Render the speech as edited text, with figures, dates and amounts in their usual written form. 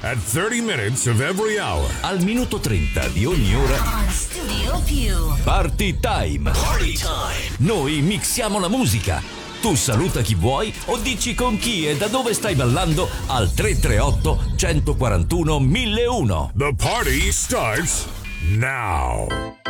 at 30 minutes of every hour. Al minuto 30 di ogni ora. On Studio Più. Party time. Party time. Noi mixiamo la musica. Tu saluta chi vuoi o dici con chi e da dove stai ballando al 338 141 1001. The party starts now.